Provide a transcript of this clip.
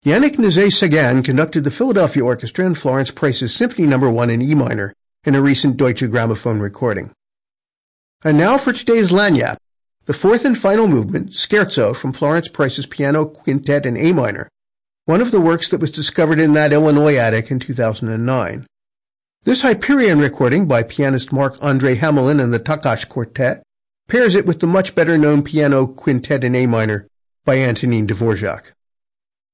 Yannick Nézet-Séguin conducted the Philadelphia Orchestra in Florence Price's Symphony No. 1 in E minor in a recent Deutsche Grammophon recording. And now for today's Lagniappe, the fourth and final movement, Scherzo from Florence Price's Piano Quintet in A minor, one of the works that was discovered in that Illinois attic in 2009. This Hyperion recording by pianist Marc-André Hamelin and the Takacs Quartet pairs it with the much better known Piano Quintet in A minor by Antonin Dvorak.